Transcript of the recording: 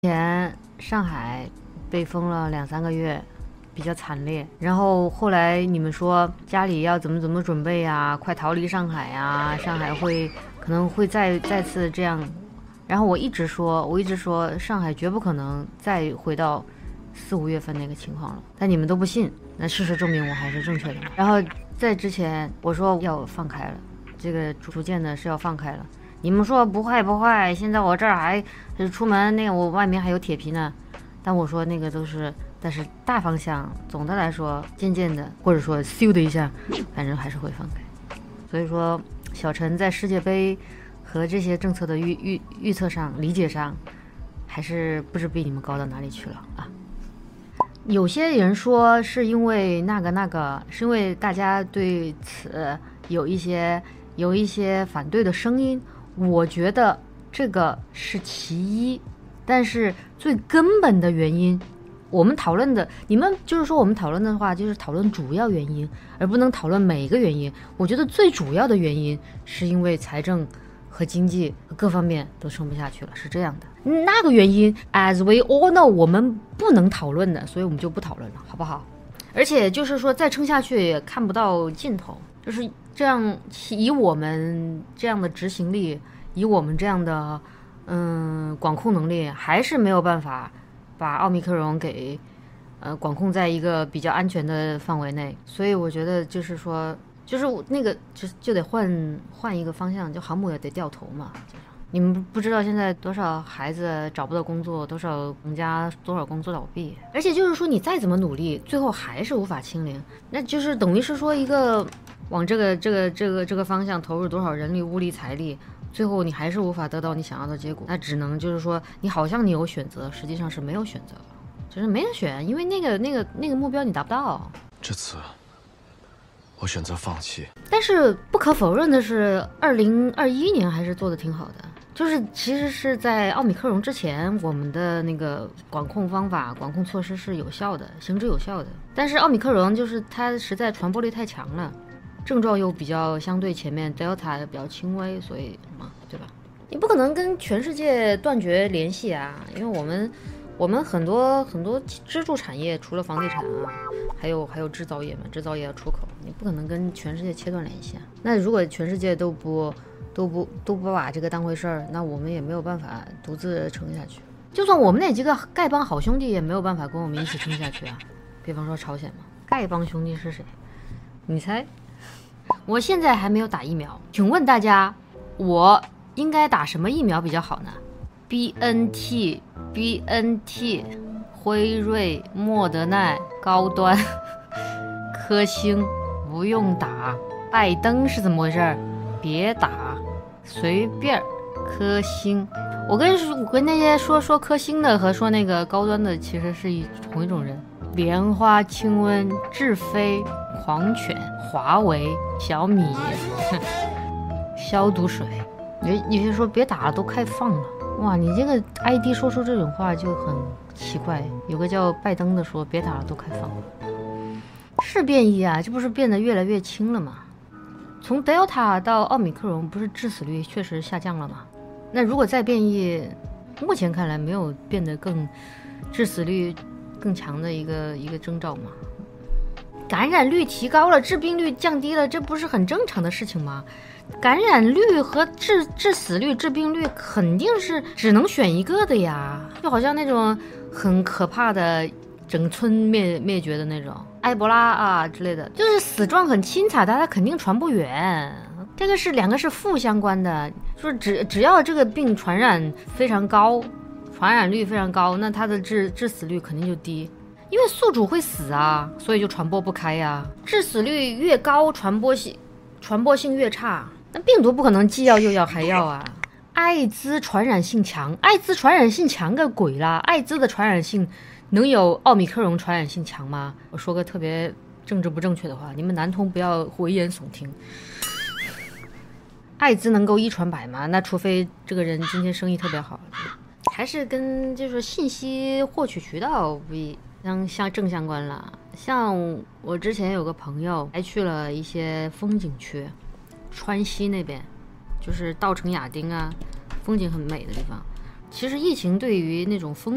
前上海被封了2、3个月，比较惨烈。然后后来你们说家里要怎么准备呀，快逃离上海呀，上海可能会再次这样。然后我一直说上海绝不可能再回到4、5月份那个情况了，但你们都不信。那事实证明我还是正确的。然后在之前我说要放开了，这个逐渐的是要放开了。你们说不会，现在我这儿还出门那个我外面还有铁皮呢，但我说那个都是，但是大方向总的来说，渐渐的或者说咻的一下，反正还是会放开。所以说，小陈在世界杯和这些政策的预测上、理解上，还是不知比你们高到哪里去了啊。有些人说是因为那个，是因为大家对此有一些反对的声音。我觉得这个是其一，但是最根本的原因，我们讨论的，你们就是说我们讨论的话，就是讨论主要原因，而不能讨论每一个原因。我觉得最主要的原因是因为财政和经济各方面都撑不下去了，是这样的。那个原因 ，as we all know， 我们不能讨论的，所以我们就不讨论了，好不好？而且就是说再撑下去也看不到尽头，就是这样，以我们这样的执行力，以我们这样的管控能力，还是没有办法把奥密克戎给管控在一个比较安全的范围内。所以我觉得就是说，就是那个就得换一个方向，就航母也得掉头嘛。你们不知道现在多少孩子找不到工作，多少人家多少工作倒闭，而且就是说你再怎么努力，最后还是无法清零，那就是等于是说一个往这个方向投入多少人力、物力、财力，最后你还是无法得到你想要的结果，那只能就是说你好像你有选择，实际上是没有选择，就是没得选，因为那个目标你达不到。 这次我选择放弃。 但是不可否认的是，2021年还是做的挺好的。就是其实是在奥密克戎之前，我们的那个管控方法、管控措施是有效的，行之有效的。但是奥密克戎就是它实在传播力太强了，症状又比较相对前面 Delta 比较轻微，所以嘛，对吧？你不可能跟全世界断绝联系啊，因为我们很多支柱产业，除了房地产啊，还有制造业嘛，制造业要出口，你不可能跟全世界切断联系啊。那如果全世界都不把这个当回事儿，那我们也没有办法独自撑下去。就算我们那几个丐帮好兄弟也没有办法跟我们一起撑下去啊。比方说朝鲜嘛，丐帮兄弟是谁？你猜？我现在还没有打疫苗，请问大家，我应该打什么疫苗比较好呢？ BNT、辉瑞、莫德纳、高端、科兴不用打，拜登是怎么回事？别打，随便。科兴，我跟那些说科兴的和说那个高端的其实是同一种人。莲花清瘟、智飞、狂犬、华为、小米、消毒水。你就说别打了，都开放了。哇，你这个 ID 说出这种话就很奇怪。有个叫拜登的说别打了，都开放了。是变异啊，这不是变得越来越轻了吗？从 Delta 到奥密克戎，不是致死率确实下降了吗？那如果再变异，目前看来没有变得更致死率更强的一个征兆吗？感染率提高了，致病率降低了，这不是很正常的事情吗？感染率和致死率、致病率肯定是只能选一个的呀，就好像那种很可怕的整村灭绝的那种埃博拉啊之类的，就是死状很轻彩，它肯定传不远。这个是两个是负相关的，说只要这个病传染非常高，传染率非常高，那它的致死率肯定就低，因为宿主会死啊，所以就传播不开呀。致死率越高，传播性越差，那病毒不可能既要又要还要啊。艾滋传染性强，艾滋传染性强个鬼啦！艾滋的传染性能有奥密克戎传染性强吗？我说个特别政治不正确的话，你们男同不要危言耸听。艾滋能够一传百吗？那除非这个人今天生意特别好，还是跟就是信息获取渠道不相正相关了。像我之前有个朋友还去了一些风景区，川西那边就是稻城亚丁啊，风景很美的地方。其实疫情对于那种风